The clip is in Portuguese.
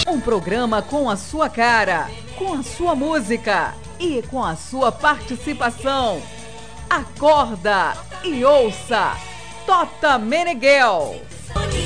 Um programa com a sua cara, com a sua música e com a sua participação. Acorda e ouça Tota Meneghel.